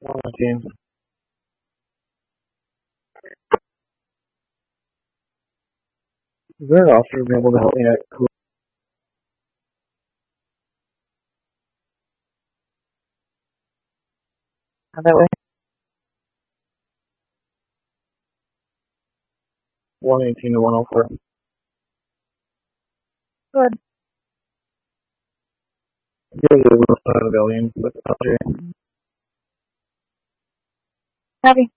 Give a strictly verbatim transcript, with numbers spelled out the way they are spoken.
one nineteen. Is there an officer be able to help me at cool? How that way? one eighteen to one oh four. Good. Here's the west side of the building with the country. Copy.